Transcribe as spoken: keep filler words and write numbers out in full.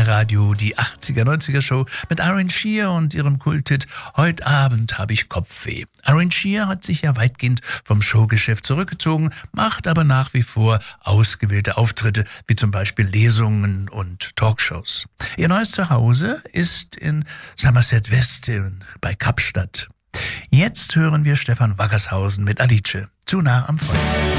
Radio, die achtziger, neunziger Show mit Irene Shear und ihrem Kulthit Heute Abend habe ich Kopfweh. Irene Shear hat sich ja weitgehend vom Showgeschäft zurückgezogen, macht aber nach wie vor ausgewählte Auftritte, wie zum Beispiel Lesungen und Talkshows. Ihr neues Zuhause ist in Somerset West bei Kapstadt. Jetzt hören wir Stefan Waggershausen mit Alice, zu nah am Feuer.